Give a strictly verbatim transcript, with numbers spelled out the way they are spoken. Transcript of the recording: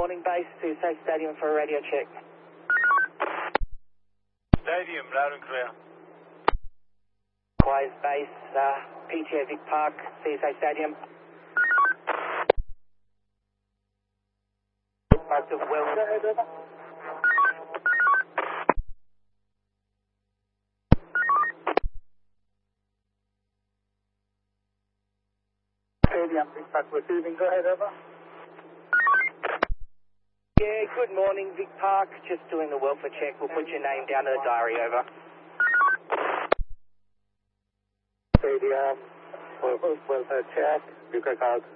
morning, base to Safe Stadium for a radio check. Stadium, loud and clear. Quiet base, uh, P T A Vic Park, C S A Stadium. Park of Wells. Stadium, Vic Park receiving. Go ahead, over. Yeah, good morning, Vic Park. Just doing the welfare check. We'll put your name down to the diary, over. Stadium, welfare check. You can call